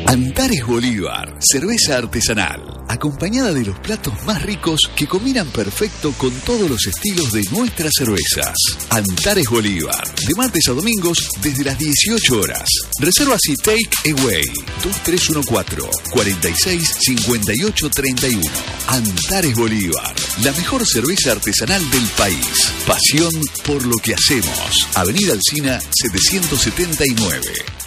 Antares Bolívar, cerveza artesanal, acompañada de los platos más ricos que combinan perfecto con todos los estilos de nuestras cervezas. Antares Bolívar, de martes a domingos desde las 18 horas. Reservas y take away 2314-465831. Antares Bolívar, la mejor cerveza artesanal del país. Pasión por lo que hacemos. Avenida Alsina 779.